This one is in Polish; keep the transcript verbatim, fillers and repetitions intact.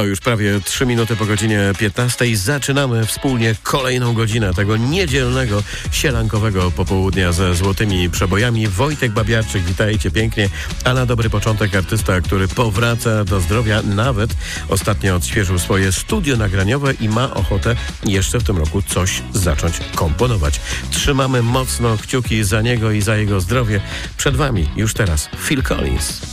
To już prawie trzy minuty po godzinie piętnastej. Zaczynamy wspólnie kolejną godzinę tego niedzielnego, sielankowego popołudnia ze złotymi przebojami. Wojtek Babiarczyk, witajcie pięknie. A na dobry początek artysta, który powraca do zdrowia, nawet ostatnio odświeżył swoje studio nagraniowe i ma ochotę jeszcze w tym roku coś zacząć komponować. Trzymamy mocno kciuki za niego i za jego zdrowie. Przed wami już teraz Phil Collins.